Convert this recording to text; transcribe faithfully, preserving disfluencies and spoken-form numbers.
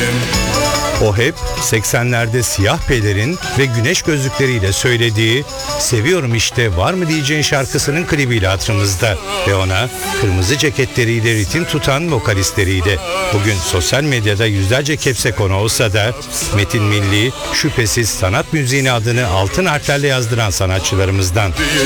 O hep seksenlerde siyah pelerin ve güneş gözlükleriyle söylediği "Seviyorum işte var mı diyeceğin" şarkısının klibiyle hatırımızda ve ona kırmızı ceketleriyle ritim tutan vokalistleriyle bugün sosyal medyada yüzlerce kepse konu olsa da Metin Milli şüphesiz sanat müziğine adını altın harflerle yazdıran sanatçılarımızdan.